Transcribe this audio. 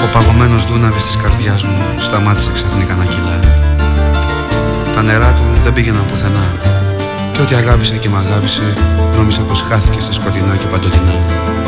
Ο παγωμένος δούναβης της καρδιάς μου σταμάτησε ξαφνικά να κυλά. Τα νερά του δεν πήγαιναν πουθενά και ό,τι αγάπησα και μ' αγάπησε νόμισα πως χάθηκε στα σκοτεινά και παντοτινά.